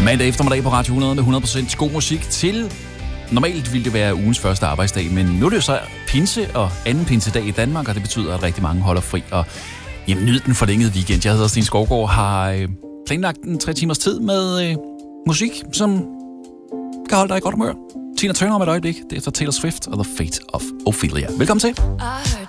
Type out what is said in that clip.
Mandag eftermiddag på Radio 100 med 100% god musik til. Normalt ville det være ugens første arbejdsdag, men nu er det jo så pinse og anden pinsedag i Danmark, og det betyder, at rigtig mange holder fri og nyd den forlængede weekend. Jeg hedder Sten Skovgaard, har planlagt en 3 timers tid med musik, som kan holde dig i godt humør. Tina Turner om et øjeblik, det er efter Taylor Swift og The Fate of Ophelia. Velkommen til.